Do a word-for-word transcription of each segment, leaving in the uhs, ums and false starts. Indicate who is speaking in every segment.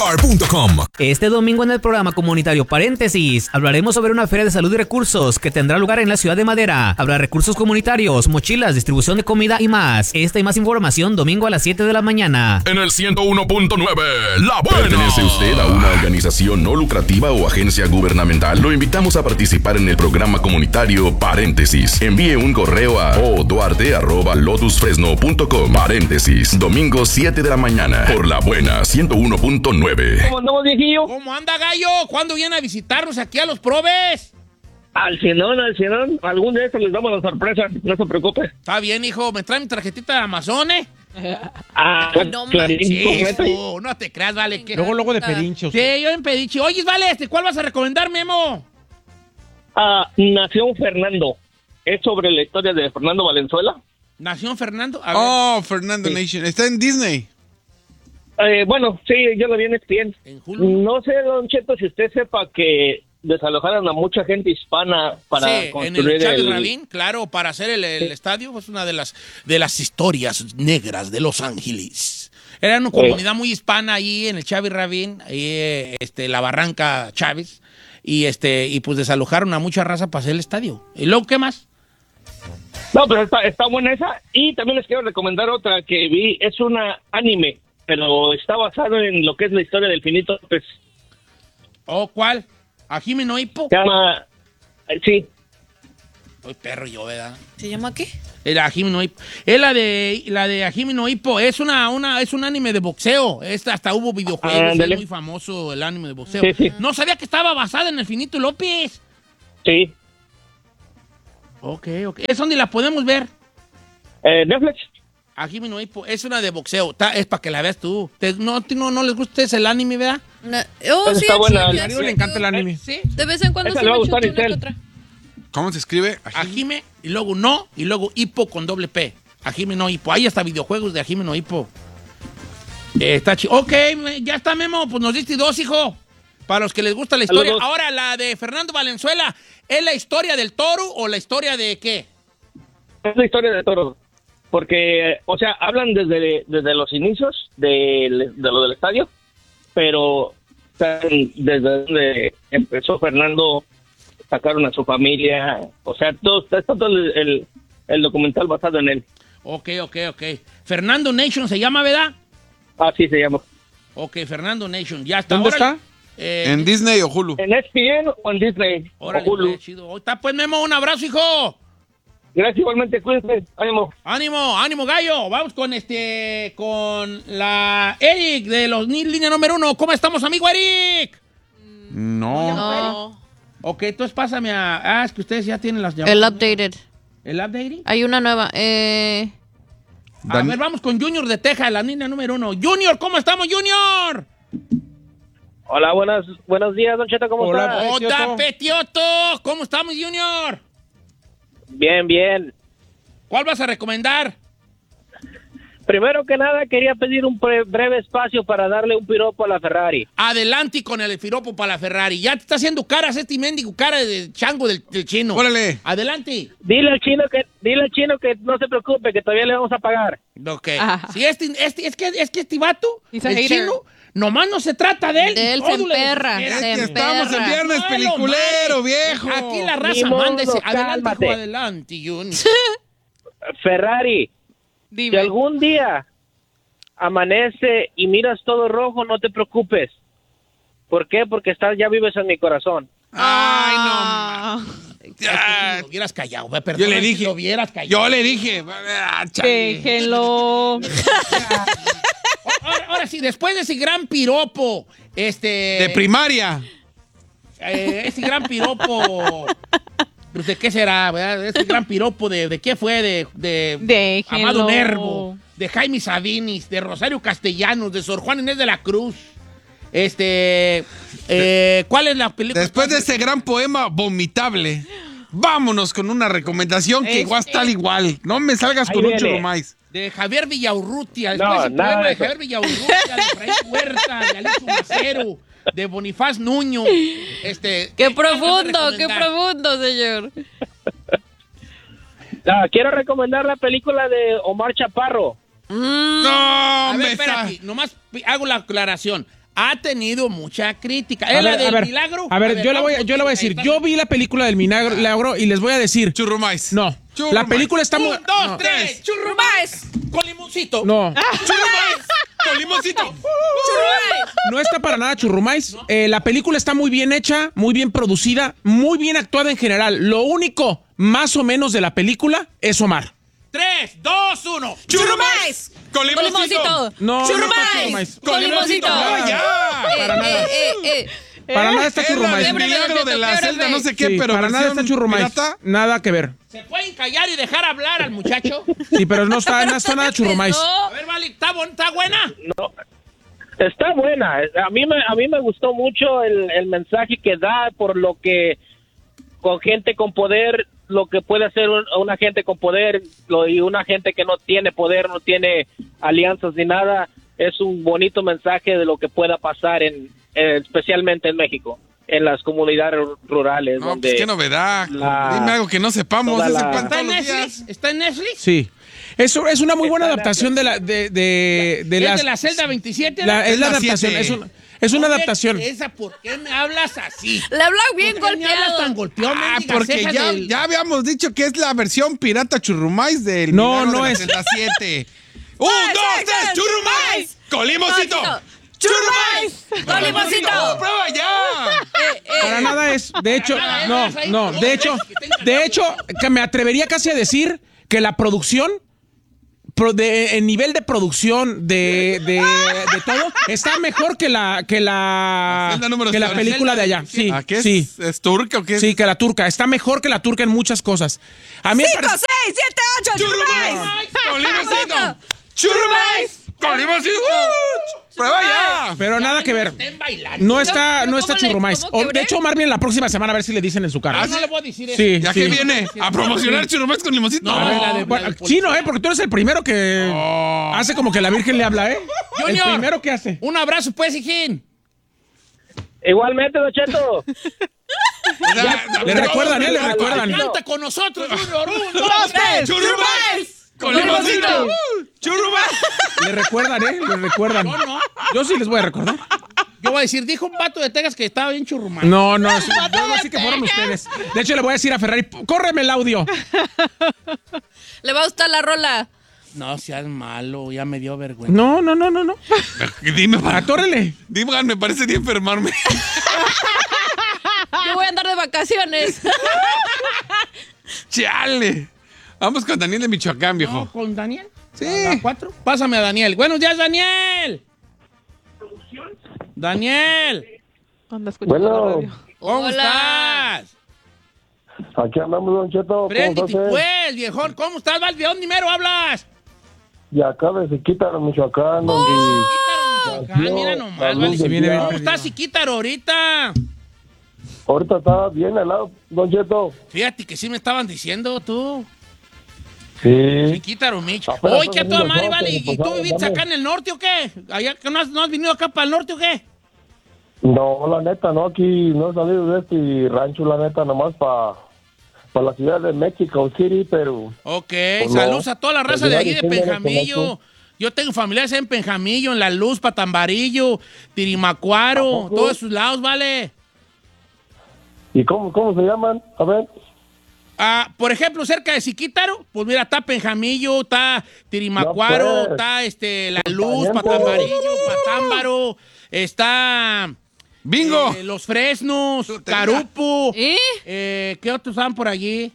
Speaker 1: punto com.
Speaker 2: Este domingo en el programa comunitario Paréntesis hablaremos sobre una feria de salud y recursos que tendrá lugar en la ciudad de Madera. Habrá recursos comunitarios, mochilas, distribución de comida y más. Esta y más información domingo a las siete de la mañana.
Speaker 1: En el ciento uno punto nueve, La Buena.
Speaker 3: ¿Pertenece usted a una organización no lucrativa o agencia gubernamental? Lo invitamos a participar en el programa comunitario Paréntesis. Envíe un correo a oduarte arroba lotus fresno punto com. Paréntesis, domingo siete de la mañana por La Buena ciento uno punto nueve.
Speaker 4: ¿Cómo andamos, viejillo?
Speaker 5: ¿Cómo anda, gallo? ¿Cuándo viene a visitarnos aquí a los probes?
Speaker 4: Al cienón, al cienón. Algún día les damos la sorpresa, no se preocupe.
Speaker 5: Está bien, hijo. ¿Me trae mi tarjetita de Amazon, eh?
Speaker 4: Ah,
Speaker 6: No
Speaker 4: clarín,
Speaker 5: Sí,
Speaker 4: completo.
Speaker 5: hijo, no te creas, vale. Que...
Speaker 7: Luego, luego de pedinche.
Speaker 5: Sí, yo en pediche. Oye, vale, este, ¿cuál vas a recomendar, Memo?
Speaker 4: Ah, Nación Fernando. Es sobre la historia de Fernando Valenzuela.
Speaker 5: Nación Fernando. A ver.
Speaker 7: Oh, Fernando
Speaker 4: Sí.
Speaker 7: Nation. Está en Disney.
Speaker 4: Eh, bueno, sí, yo lo vi en E S P N.
Speaker 5: En Hulu.
Speaker 4: No sé, Don Cheto, si usted sepa que desalojaron a mucha gente hispana para
Speaker 5: Sí, en
Speaker 4: construir
Speaker 5: el Chávez
Speaker 4: el...
Speaker 5: Rabín, claro, para hacer el, el estadio, es una de las, de las historias negras de Los Ángeles. Era una comunidad muy hispana ahí en el Chávez Rabín, ahí eh, este, la Barranca Chávez, y este, y pues desalojaron a mucha raza para hacer el estadio. ¿Y luego qué más?
Speaker 4: No, pues está, está buena esa. Y también les quiero recomendar otra que vi. Es una anime, pero está basado en lo que es la historia del Finito López.
Speaker 5: ¿O cuál? ¿A Jimeno Hippo?
Speaker 4: Se llama... eh, Sí.
Speaker 5: Soy perro yo, ¿verdad?
Speaker 6: ¿Se llama qué?
Speaker 5: Era Jimeno Hippo. Es la de la de Jimeno Hippo. Es una, una, es un anime de boxeo. Esta hasta hubo videojuegos.
Speaker 4: Ándale.
Speaker 5: Es muy famoso el anime de boxeo.
Speaker 4: Sí, sí.
Speaker 5: No sabía que estaba basada en el Finito López.
Speaker 4: Sí.
Speaker 5: Ok, ok. ¿Es donde la podemos ver?
Speaker 4: Eh, Netflix.
Speaker 5: A Jimeno Hippo. Es una de boxeo. Ta- es para que la veas tú. Te- no, no, no les gusta ese el anime, ¿verdad?
Speaker 6: Una- Oh,
Speaker 4: Esa
Speaker 6: sí,
Speaker 4: está
Speaker 6: sí,
Speaker 4: buena.
Speaker 6: ya
Speaker 7: A Mario
Speaker 6: sé.
Speaker 7: le encanta el anime.
Speaker 5: Sí.
Speaker 6: De vez en cuando
Speaker 4: Esa
Speaker 6: sí
Speaker 4: le va
Speaker 6: me
Speaker 4: a gustar,
Speaker 6: chuto una que
Speaker 4: Isel.
Speaker 6: otra.
Speaker 7: ¿Cómo se escribe?
Speaker 5: A Jime, y luego no, y luego Hippo con doble P. A Jimeno Hippo. Ahí hasta videojuegos de a Jimeno Hippo. Eh, está chido. Ok, me- ya está, Memo. Pues nos diste dos, hijo. Para los que les gusta la historia.
Speaker 4: Saludos.
Speaker 5: Ahora, la de Fernando Valenzuela, ¿es la historia del toro o la historia de qué?
Speaker 4: Es la historia de Toro. Porque, o sea, hablan desde, desde los inicios de, de lo del estadio, pero o sea, desde donde empezó Fernando, sacaron a su familia, o sea, todo, está todo el, el, el documental basado en él.
Speaker 5: Ok, ok, ok. Fernando Nation se llama, ¿verdad?
Speaker 4: Así se llama.
Speaker 5: Ok, Fernando Nation. Ya está.
Speaker 7: ¿Dónde
Speaker 5: Órale.
Speaker 7: está?
Speaker 5: Eh,
Speaker 7: En Disney o Hulu.
Speaker 4: En E S P N o en Disney.
Speaker 5: Órale,
Speaker 4: o Hulu.
Speaker 5: pues, chido. Ahí está, pues, Memo, un abrazo, hijo.
Speaker 4: Gracias igualmente, cuídense. Ánimo.
Speaker 5: Ánimo, ánimo, gallo. Vamos con este, con la Eric de los Ni- línea número uno. ¿Cómo estamos, amigo Eric?
Speaker 7: No.
Speaker 6: No.
Speaker 5: Ok, entonces pásame a... Ah, es que ustedes ya tienen las llamadas.
Speaker 6: El updated.
Speaker 5: ¿El updating?
Speaker 6: Hay una nueva. Eh,
Speaker 5: A
Speaker 7: Dan-
Speaker 5: ver, vamos con Junior de Texas, la línea número uno. Junior, ¿cómo estamos, Junior?
Speaker 4: Hola, buenas, buenos días, Don Cheto, ¿cómo
Speaker 7: Hola,
Speaker 4: está?
Speaker 7: Petioto.
Speaker 5: ¡Otra, Petioto! ¿Cómo estamos, Junior?
Speaker 4: Bien, bien.
Speaker 5: ¿Cuál vas a recomendar?
Speaker 4: Primero que nada, quería pedir un pre- breve espacio para darle un piropo a la Ferrari.
Speaker 5: Adelante con el firopo para la Ferrari. Ya te está haciendo caras este mendigo, cara de chango del, del chino.
Speaker 7: Órale.
Speaker 5: Adelante.
Speaker 4: Dile al chino que, dile al chino que no se preocupe, que todavía le vamos a pagar.
Speaker 5: Ok.
Speaker 6: Ajá.
Speaker 5: Sí, este, este, es, que, es que este vato,
Speaker 6: He's a
Speaker 5: el
Speaker 6: hater.
Speaker 5: chino, nomás no se trata de él.
Speaker 6: De él
Speaker 5: todo
Speaker 6: se
Speaker 5: le
Speaker 6: emperra,
Speaker 5: desespera.
Speaker 6: se
Speaker 7: Es que estamos en
Speaker 6: emperra.
Speaker 7: viernes
Speaker 5: No,
Speaker 7: peliculero,
Speaker 5: lo
Speaker 7: viejo.
Speaker 5: Aquí la raza
Speaker 4: Ni modo,
Speaker 5: manda ese. Adelante,
Speaker 4: cálmate.
Speaker 5: hijo, adelante, Junior.
Speaker 4: Ferrari, si
Speaker 6: dime.
Speaker 4: algún día amanece y miras todo rojo, no te preocupes. ¿Por qué? Porque estás, ya vives en mi corazón.
Speaker 7: Ay, no.
Speaker 6: Ah.
Speaker 5: Ya, si lo hubieras callado, ve, perdón.
Speaker 7: Yo le dije.
Speaker 5: Si lo hubieras callado.
Speaker 7: Yo le dije. ah, chale.
Speaker 6: Déjenlo.
Speaker 5: Ahora, ahora sí, después de ese gran piropo, este.
Speaker 7: De primaria.
Speaker 5: eh, ese gran piropo. Pues, ¿de qué será, verdad? Ese gran piropo, ¿de, de qué fue? De, de
Speaker 6: Déjenlo.
Speaker 5: Amado Nervo, de Jaime Sabinis, de Rosario Castellanos, de Sor Juan Inés de la Cruz. Este. Eh, ¿Cuál es la película?
Speaker 7: Después de ese gran poema vomitable, vámonos con una recomendación que
Speaker 5: Es-
Speaker 7: igual está al igual. No me salgas
Speaker 4: Ahí
Speaker 7: con un
Speaker 4: viene.
Speaker 7: churro más.
Speaker 5: De Javier Villaurrutia.
Speaker 4: No,
Speaker 5: Después el
Speaker 4: nada
Speaker 5: poema
Speaker 4: de
Speaker 5: de
Speaker 4: eso.
Speaker 5: Javier Villaurrutia, de Efraín Huerta, de Alonso Macero, de Bonifaz Nuño. Este,
Speaker 6: Qué
Speaker 5: ¿cuál vas a
Speaker 6: profundo, qué
Speaker 5: recomendar?
Speaker 6: profundo, señor.
Speaker 4: Ah, quiero recomendar la película de Omar Chaparro.
Speaker 6: Mm,
Speaker 7: No,
Speaker 5: A ver,
Speaker 7: me
Speaker 5: espera
Speaker 7: sa-
Speaker 5: aquí, nomás pi- hago la aclaración. ha tenido mucha crítica.
Speaker 8: A
Speaker 5: ¿Es la
Speaker 8: ver,
Speaker 5: del
Speaker 8: a ver,
Speaker 5: milagro?
Speaker 8: A ver, yo, le voy,
Speaker 5: vamos,
Speaker 8: yo le voy a decir, yo vi la película del milagro milagro y les voy a decir.
Speaker 7: Churrumais.
Speaker 8: No,
Speaker 7: Churrumais.
Speaker 8: la película está muy...
Speaker 5: Un, dos,
Speaker 8: no.
Speaker 5: tres. Churrumais. Con limoncito.
Speaker 8: No,
Speaker 5: Churrumais.
Speaker 7: Con limoncito.
Speaker 8: no está para nada churrumais. Eh, la película está muy bien hecha, muy bien producida, muy bien actuada en general. Lo único, más o menos, de la película es Omar.
Speaker 5: Tres, dos, uno.
Speaker 6: ¡Churrumais!
Speaker 7: Con limoncito.
Speaker 8: No, no está
Speaker 6: ¡Churrumais!
Speaker 8: churrumais.
Speaker 6: ¡Con limoncito!
Speaker 7: No, ya.
Speaker 6: Eh,
Speaker 8: Para nada.
Speaker 6: eh, eh, eh.
Speaker 8: Para nada está
Speaker 7: Es la
Speaker 8: churrumais.
Speaker 7: del milagro de la celda, no sé qué,
Speaker 8: Sí,
Speaker 7: pero
Speaker 8: para nada está
Speaker 7: versión
Speaker 8: churrumais.
Speaker 7: pirata.
Speaker 8: Nada que ver.
Speaker 5: ¿Se pueden callar y dejar hablar al muchacho?
Speaker 8: Sí, pero no está, no está nada churrumais.
Speaker 5: A ver, vale, ¿está, bon- está buena?
Speaker 4: No, está buena. A mí me, a mí me gustó mucho el, el mensaje que da por lo que con gente con poder, lo que puede hacer un, una gente con poder lo, y una gente que no tiene poder, no tiene alianzas ni nada. Es un bonito mensaje de lo que pueda pasar en, eh, especialmente en México, en las comunidades rurales.
Speaker 7: No,
Speaker 4: donde
Speaker 7: pues qué novedad.
Speaker 4: la-
Speaker 7: Dime algo que no sepamos.
Speaker 4: toda
Speaker 7: Ese
Speaker 4: la-
Speaker 7: pan
Speaker 5: ¿Está
Speaker 7: todos
Speaker 5: en
Speaker 7: los
Speaker 5: Netflix?
Speaker 7: días.
Speaker 5: ¿Está en Netflix?
Speaker 8: Sí. Eso es una muy buena
Speaker 4: Está en
Speaker 8: adaptación de la de, de, de
Speaker 5: ¿Es
Speaker 8: las
Speaker 5: de la celda veintisiete?
Speaker 8: la- es la
Speaker 7: Celda
Speaker 8: adaptación,
Speaker 7: siete.
Speaker 8: es una, es una
Speaker 5: Oye,
Speaker 8: adaptación.
Speaker 5: Esa, ¿por qué me hablas así?
Speaker 6: Le habla bien
Speaker 5: ¿Por qué me hablas tan
Speaker 6: golpeado.
Speaker 5: golpeado?
Speaker 7: Ah,
Speaker 5: mendiga
Speaker 7: porque
Speaker 5: ceja
Speaker 7: ya,
Speaker 5: del-
Speaker 7: ya habíamos dicho que es la versión pirata churrumais del
Speaker 8: No,
Speaker 7: milagro
Speaker 8: no
Speaker 7: de la
Speaker 8: es.
Speaker 7: celda siete. ¡Un, dos, tres! ¡Churrumais! ¡Con limoncito!
Speaker 6: ¡Churrumais! ¡Con limoncito!
Speaker 7: ¡Oh, prueba ya!
Speaker 8: Para nada es, de hecho,
Speaker 5: nada,
Speaker 8: no,
Speaker 5: es ahí.
Speaker 8: no, de hecho, de hecho, que me atrevería casi a decir que la producción pro- de, el nivel de producción de, de, de todo está mejor que la que la,
Speaker 7: La celda número
Speaker 8: que la
Speaker 7: siete.
Speaker 8: película de allá. Sí,
Speaker 7: ¿A qué es?
Speaker 8: sí.
Speaker 7: ¿Es turca o qué es?
Speaker 8: Sí, que la turca. Está mejor que la turca en muchas cosas. A mí me
Speaker 6: ¡Cinco,
Speaker 8: parece-
Speaker 6: seis, siete, ocho! ¡Churrumais!
Speaker 7: ¡Con limoncito! ¡Churrumais! ¡Con limoncito! ¡Uh! ¡Prueba ya!
Speaker 8: pero nada que ver.
Speaker 5: Estén bailando.
Speaker 8: No está,
Speaker 6: Pero
Speaker 8: no está
Speaker 6: ¿cómo le-
Speaker 8: churrumais.
Speaker 6: cómo
Speaker 8: O-
Speaker 6: quebré?
Speaker 8: De hecho, Omar viene la próxima semana a ver si le dicen en su cara.
Speaker 5: Ah, no le voy a decir eso.
Speaker 8: Sí,
Speaker 7: ¿Ya
Speaker 8: sí.
Speaker 7: que viene? ¿A promocionar churrumais con limoncito?
Speaker 5: No, es la de-
Speaker 8: Bueno,
Speaker 5: la del
Speaker 8: chino, ¿eh? Porque tú eres el primero que
Speaker 7: Oh.
Speaker 8: hace como que la Virgen le habla, ¿eh?
Speaker 5: Junior.
Speaker 8: El primero que hace.
Speaker 5: Un abrazo, pues, hijín.
Speaker 4: Igualmente, Don Cheto.
Speaker 8: Le recuerdan, ¿eh? Le recuerdan.
Speaker 5: Canta con nosotros, Junior. Un, dos, tres.
Speaker 7: ¡Churrumais! ¡Con limoncito! ¡Churrumais!
Speaker 8: Le recuerdan, ¿eh? Le recuerdan.
Speaker 5: No, no.
Speaker 8: Yo sí les voy a recordar.
Speaker 5: Yo voy a decir, dijo un vato de Texas que estaba bien churrumán.
Speaker 8: No, no, sí, yo voy a decir que fueron ustedes. De hecho, le voy a decir a Ferrari, córreme el audio.
Speaker 6: Le va a gustar la rola.
Speaker 5: No seas malo, ya me dio vergüenza.
Speaker 8: No, no, no, no, no.
Speaker 7: Dime, pa-
Speaker 8: Atórrele.
Speaker 7: dime, me parece de enfermarme.
Speaker 6: Yo voy a andar de vacaciones.
Speaker 7: ¡Chale! Vamos con Daniel de Michoacán, viejo.
Speaker 5: ¿No, con Daniel?
Speaker 7: Sí.
Speaker 5: ¿A cuatro? Pásame a Daniel. Buenos días, Daniel. Daniel,
Speaker 6: Anda escuchando
Speaker 9: Bueno.
Speaker 6: la radio.
Speaker 5: ¿cómo
Speaker 6: Hola.
Speaker 5: estás?
Speaker 9: Aquí andamos, Don Cheto. ¿Cómo
Speaker 5: Préndete,
Speaker 9: estás, eh?
Speaker 5: pues, viejón. ¿Cómo estás, Val? ¿De dónde primero hablas?
Speaker 9: Y acá de Siquítaro, Michoacán, donde...
Speaker 5: Quítaro, Michoacán, mira nomás,
Speaker 9: la luz
Speaker 5: vale.
Speaker 9: del
Speaker 8: viene
Speaker 9: día.
Speaker 8: bien.
Speaker 5: ¿Cómo estás, Siquítaro, ahorita?
Speaker 9: Ahorita está bien helado, Don Cheto.
Speaker 5: Fíjate que sí me estaban diciendo tú.
Speaker 9: Sí.
Speaker 5: Siquítaro, Micho.
Speaker 9: Apenas
Speaker 5: Oye, ¿qué
Speaker 9: son
Speaker 5: toda
Speaker 9: los
Speaker 5: madre,
Speaker 9: ojos,
Speaker 5: vale? ¿Y tú
Speaker 9: pasaron,
Speaker 5: viviste
Speaker 9: dame.
Speaker 5: acá en el norte o qué? ¿Allá, que no, has, ¿No has venido acá para el norte o qué?
Speaker 9: No, la neta, no, aquí no he salido de este rancho, la neta, nomás para pa la ciudad de Mexico City, pero...
Speaker 5: Ok,
Speaker 9: Pues
Speaker 5: saludos
Speaker 9: no.
Speaker 5: a toda la raza
Speaker 9: Pues
Speaker 5: de
Speaker 9: ya
Speaker 5: allí de
Speaker 9: diciendo,
Speaker 5: Penjamillo.
Speaker 9: conozco.
Speaker 5: Yo tengo familiares en Penjamillo, en La Luz, Patambarillo, Tirimacuaro,
Speaker 9: ¿A poco?
Speaker 5: todos esos lados, ¿vale?
Speaker 9: ¿Y cómo, cómo se llaman? A ver.
Speaker 5: Ah, por ejemplo, cerca de Siquítaro, pues mira, está Penjamillo, está Tirimacuaro,
Speaker 9: No, pues.
Speaker 5: está este, La Luz,
Speaker 9: Pariente.
Speaker 5: Patambarillo, Patámbaro, está
Speaker 7: ¡Bingo!
Speaker 5: eh, Los Fresnos,
Speaker 7: Tutería.
Speaker 5: Carupo,
Speaker 6: ¿Y?
Speaker 5: eh, ¿qué otros están por allí?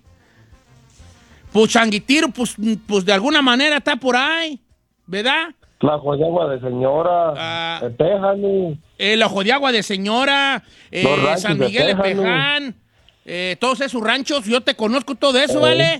Speaker 5: Pues Changuitiro, pues, pues de alguna manera está por ahí, ¿verdad?
Speaker 9: La Joyagua de Señora,
Speaker 5: Ah.
Speaker 9: de Tejani.
Speaker 5: El Ojo de Agua de Señora, eh,
Speaker 9: Los ranchos
Speaker 5: San
Speaker 9: de
Speaker 5: Miguel de
Speaker 9: Tejano.
Speaker 5: Peján, eh, todos esos ranchos, yo te conozco todo eso, ¿vale?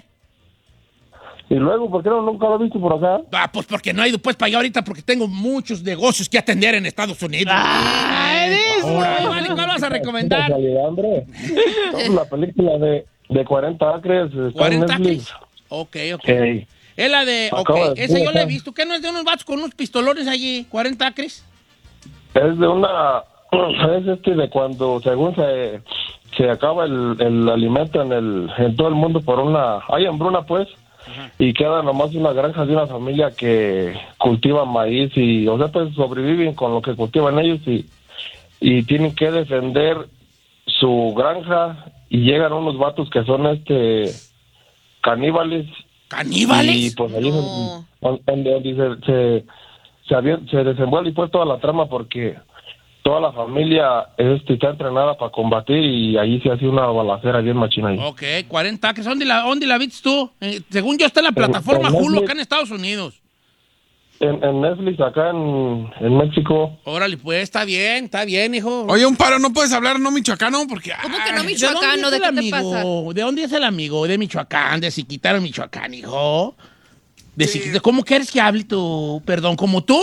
Speaker 9: Y luego, ¿por qué no nunca lo he visto por acá?
Speaker 5: Ah, pues porque no he ido pues para allá ahorita porque tengo muchos negocios que atender en Estados Unidos.
Speaker 6: ¡Ay,
Speaker 5: Ahora, vale, ¿cuál vas a recomendar?
Speaker 9: Casualidad, hombre. No, la película de, de cuarenta acres está en
Speaker 5: ¿cuarenta
Speaker 9: Netflix.
Speaker 5: acres? Ok, ok.
Speaker 9: Ey.
Speaker 5: Es la de, ok,
Speaker 9: Acaba de
Speaker 5: esa yo la he
Speaker 9: acá.
Speaker 5: visto. ¿Qué no es de unos vatos con unos pistolones allí? ¿cuarenta acres?
Speaker 9: Es de una... Es este de cuando, según se, se acaba el, el alimento en, el, en todo el mundo por una... Hay hambruna, pues. Y queda nomás una granja de una familia que cultiva maíz y, o sea, pues sobreviven con lo que cultivan ellos y y tienen que defender su granja y llegan unos vatos que son este caníbales.
Speaker 5: ¿Caníbales?
Speaker 9: Y pues ahí no. es donde, donde se, se, se, había, se desenvuelve pues toda la trama porque toda la familia este, está entrenada para combatir y ahí se hace una balacera bien machina ahí.
Speaker 5: Ok, cuarenta acres. ¿Dónde la, dónde la viste tú? Eh, según yo está en la plataforma
Speaker 9: en, en
Speaker 5: Hulu
Speaker 9: Netflix,
Speaker 5: acá en Estados Unidos.
Speaker 9: En, en Netflix, acá en, en México.
Speaker 5: Órale, pues está bien, está bien, hijo.
Speaker 7: Oye, un paro, ¿no puedes hablar no michoacano? Porque,
Speaker 6: ¿Cómo que no
Speaker 5: ¿De
Speaker 6: michoacano?
Speaker 5: dónde
Speaker 6: ¿De
Speaker 5: es
Speaker 6: qué
Speaker 5: el
Speaker 6: te
Speaker 5: amigo?
Speaker 6: pasa?
Speaker 5: ¿De dónde es el amigo? De Michoacán, de Siquitaro, Michoacán, hijo. De
Speaker 7: Sí.
Speaker 5: Siquitaro. ¿Cómo quieres que hable tú? Perdón, ¿como tú?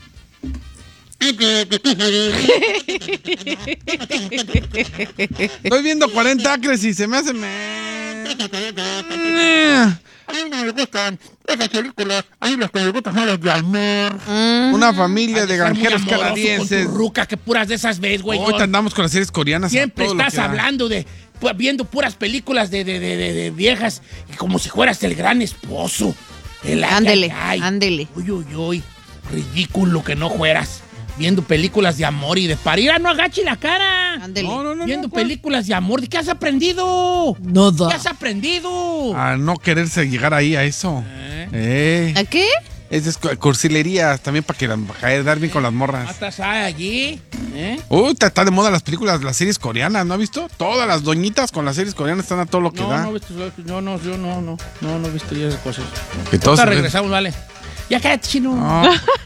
Speaker 7: estoy viendo cuarenta acres y se me hace... Me...
Speaker 5: A mí no me gustan esas películas. A mí las que me gustan son las de Almer.
Speaker 7: Una familia de granjeros
Speaker 5: Con
Speaker 7: canadienses.
Speaker 5: tu ruca, que puras de esas ves, güey.
Speaker 7: Ahorita andamos con las series coreanas. a
Speaker 5: Siempre
Speaker 7: todo lo
Speaker 5: estás
Speaker 7: que da.
Speaker 5: hablando de, pu- viendo puras películas de, de, de, de, de viejas y como si fueras el gran esposo. El ay,
Speaker 6: Ándele,
Speaker 5: ay, ay.
Speaker 6: ándele.
Speaker 5: Uy, uy, uy. Ridículo que no fueras. Viendo películas de amor y de parir. No agache la cara.
Speaker 6: Ándele.
Speaker 7: No, no, no.
Speaker 5: Viendo
Speaker 7: no, ¿cuál?
Speaker 5: películas de amor. ¿De qué has aprendido?
Speaker 6: Nada.
Speaker 5: ¿Qué has aprendido?
Speaker 7: A no quererse llegar ahí a eso. Eh.
Speaker 6: ¿A qué?
Speaker 7: Es es cursilería también para que dar bien con las
Speaker 5: ¿No
Speaker 7: morras.
Speaker 5: estás allí? ¿Eh?
Speaker 7: Uy, está, está de moda las películas, las series coreanas, ¿no has visto? Todas las doñitas con las series coreanas están a todo lo que
Speaker 5: No,
Speaker 7: da.
Speaker 5: no, viste, no, no, yo no, no, no, no he visto ya esas cosas.
Speaker 7: Que todos
Speaker 5: Ahorita
Speaker 7: se-
Speaker 5: regresamos, vale. Ya cállate, chino.
Speaker 7: No.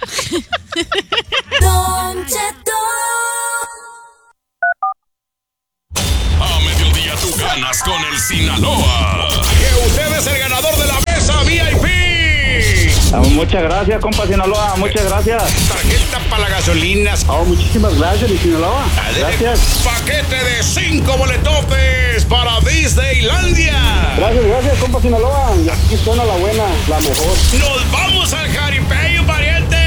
Speaker 1: A mediodía tú ganas con el Sinaloa. Que usted es el ganador de la mesa V I P.
Speaker 10: Muchas gracias, compa Sinaloa, muchas gracias.
Speaker 1: Tarjeta para la gasolina.
Speaker 10: Oh, muchísimas gracias, mi Sinaloa. Gracias.
Speaker 1: Paquete de cinco boletotes para Disneylandia.
Speaker 10: Gracias, gracias, compa Sinaloa. Y aquí suena la buena, la mejor.
Speaker 1: Nos vamos al jaripeo, pariente.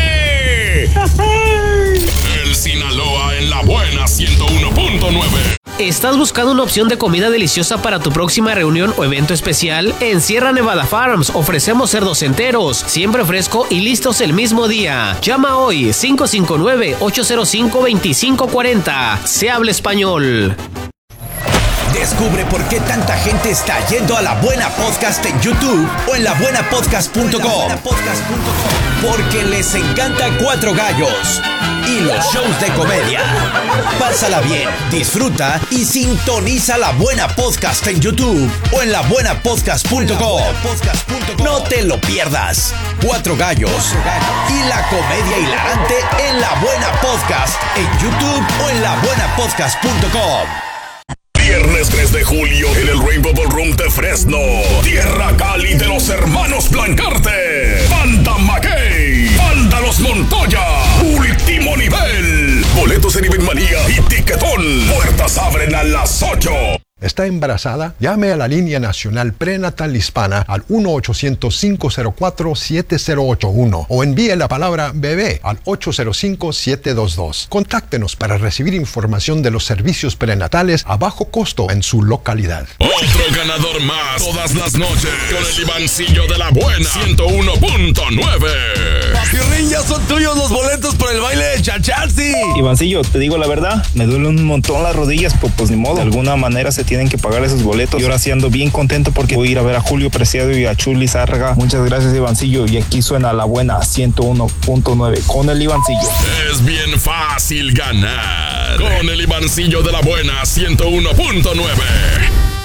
Speaker 1: El Sinaloa en la buena ciento uno punto nueve.
Speaker 2: ¿Estás buscando una opción de comida deliciosa para tu próxima reunión o evento especial? En Sierra Nevada Farms ofrecemos cerdos enteros, siempre fresco y listos el mismo día. Llama hoy cinco cinco nueve, ocho cero cinco, dos cinco cuatro cero. Se habla español.
Speaker 11: Descubre por qué tanta gente está yendo a La Buena Podcast en YouTube o en la buena podcast punto com. Porque les encanta Cuatro Gallos y los shows de comedia. Pásala bien, disfruta y sintoniza La Buena Podcast en YouTube o en la buena podcast punto com. No te lo pierdas. Cuatro Gallos y la comedia hilarante en La Buena Podcast en YouTube o en la buena podcast punto com.
Speaker 1: Viernes tres de julio en el Rainbow Ballroom de Fresno. Tierra Cali de los hermanos Blancarte. Banda Mackey. Banda Los Montoya. Último nivel. Boletos en Ibermanía y Tiquetón. Puertas abren a las ocho.
Speaker 12: ¿Está embarazada? Llame a la línea nacional prenatal hispana al uno ochocientos, cinco cero cuatro, siete cero ocho uno o envíe la palabra bebé al ocho cero cinco, siete dos dos. Contáctenos para recibir información de los servicios prenatales a bajo costo en su localidad.
Speaker 1: Otro ganador más todas las noches con el Ivancillo de la buena ciento uno punto nueve.
Speaker 11: Papirrín, ya son tuyos los boletos para el baile de Chachalsi.
Speaker 13: Ivancillo, te digo la verdad, me duele un montón las rodillas, pues, pues ni modo. De alguna manera se tienen que pagar esos boletos. Y ahora sí ando bien contento porque voy a ir a ver a Julio Preciado y a Chuli Zárraga. Muchas gracias, Ivancillo. Y aquí suena la buena ciento uno punto nueve con el Ivancillo.
Speaker 1: Es bien fácil ganar con el Ivancillo de la buena ciento uno punto nueve.